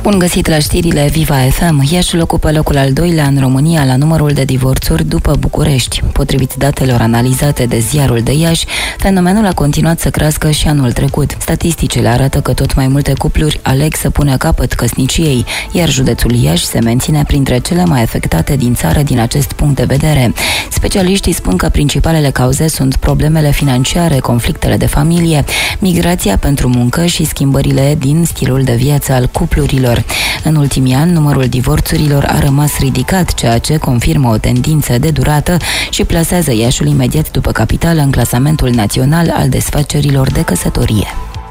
Bun găsit la știrile Viva FM. Iașiul ocupă locul al doilea în România la numărul de divorțuri după București. Potrivit datelor analizate de Ziarul de Iași, fenomenul a continuat să crească și anul trecut. Statisticile arată că tot mai multe cupluri aleg să pună capăt căsniciei, iar județul Iași se menține printre cele mai afectate din țară din acest punct de vedere. Specialiștii spun că principalele cauze sunt problemele financiare, conflictele de familie, migrația pentru muncă și schimbările din stilul de viață al cuplurilor. În ultimii ani, numărul divorțurilor a rămas ridicat, ceea ce confirmă o tendință de durată și plasează Iașiul imediat după capitală în clasamentul național al desfacerilor de căsătorie.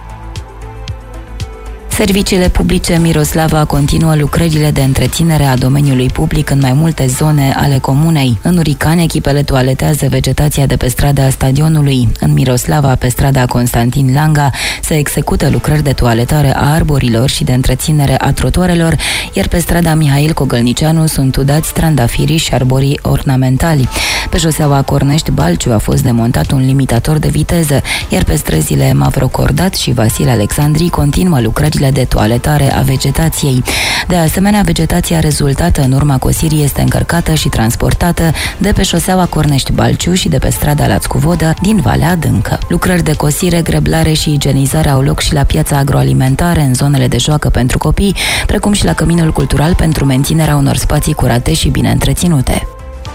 Serviciile publice Miroslava continuă lucrările de întreținere a domeniului public în mai multe zone ale comunei. În Uricani, echipele toaletează vegetația de pe strada stadionului. În Miroslava, pe strada Constantin Langa, se execută lucrări de toaletare a arborilor și de întreținere a trotuarelor, iar pe strada Mihail Cogălnicianu sunt udați trandafirii și arborii ornamentali. Pe șoseaua Cornești-Balciu a fost demontat un limitator de viteză, iar pe străzile Mavrocordat și Vasile Alexandrii continuă lucrările de toaletare a vegetației. De asemenea, vegetația rezultată în urma cosirii este încărcată și transportată de pe șoseaua Cornești-Balciu și de pe strada Lațcuvodă din Valea Adâncă. Lucrări de cosire, greblare și igienizare au loc și la piața agroalimentare, în zonele de joacă pentru copii, precum și la Căminul Cultural pentru menținerea unor spații curate și bine întreținute.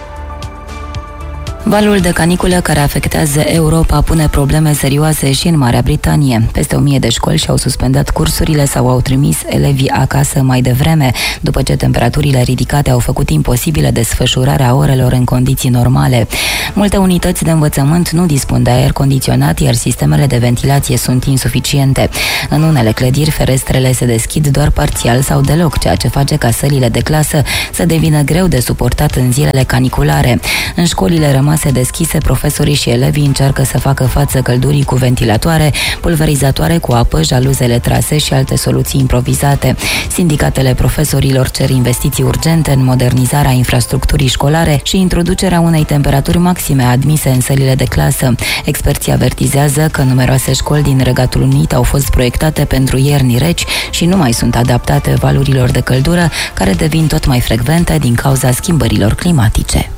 Valul de caniculă care afectează Europa pune probleme serioase și în Marea Britanie. Peste 1000 de școli și-au suspendat cursurile sau au trimis elevii acasă mai devreme, după ce temperaturile ridicate au făcut imposibilă desfășurarea orelor în condiții normale. Multe unități de învățământ nu dispun de aer condiționat, iar sistemele de ventilație sunt insuficiente. În unele clădiri, ferestrele se deschid doar parțial sau deloc, ceea ce face ca sălile de clasă să devină greu de suportat în zilele caniculare. În școlile rămase deschise, profesorii și elevii încearcă să facă față căldurii cu ventilatoare, pulverizatoare cu apă, jaluzele trase și alte soluții improvizate. Sindicatele profesorilor cer investiții urgente în modernizarea infrastructurii școlare și introducerea unei temperaturi maxime admise în sălile de clasă. Experții avertizează că numeroase școli din Regatul Unit au fost proiectate pentru ierni reci și nu mai sunt adaptate valurilor de căldură, care devin tot mai frecvente din cauza schimbărilor climatice.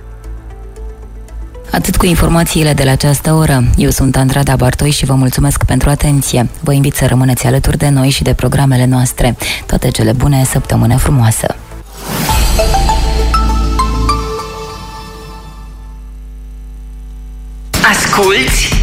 Atât cu informațiile de la această oră. Eu sunt Andrada Bartoi și vă mulțumesc pentru atenție. Vă invit să rămâneți alături de noi și de programele noastre. Toate cele bune, săptămână frumoasă! Asculți